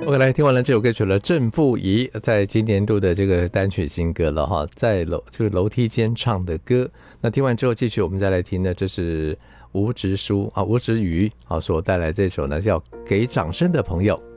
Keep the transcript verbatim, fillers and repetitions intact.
OK， 来听完了这首歌曲了，郑不怡在今年度的这个单曲新歌了哈，在楼这个楼梯间唱的歌。那听完之后，继续我们再来听呢，这是吴植书啊，吴植瑜啊所带来这首呢叫《给掌声的朋友》。